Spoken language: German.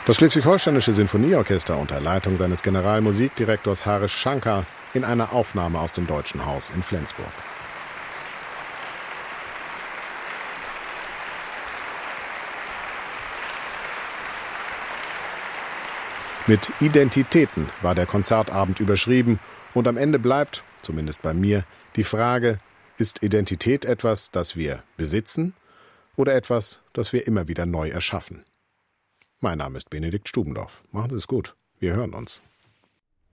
Das Schleswig-Holsteinische Sinfonieorchester unter Leitung seines Generalmusikdirektors Harish Shankar in einer Aufnahme aus dem Deutschen Haus in Flensburg. Mit Identitäten war der Konzertabend überschrieben und am Ende bleibt, zumindest bei mir, die Frage: Ist Identität etwas, das wir besitzen oder etwas, das wir immer wieder neu erschaffen? Mein Name ist Benedikt Stubendorf. Machen Sie es gut. Wir hören uns.